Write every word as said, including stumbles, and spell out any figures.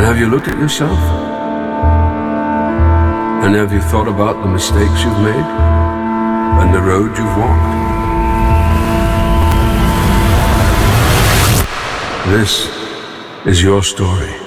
have you looked at yourself? And have you thought about the mistakes you've made and the road you've walked? This is your story.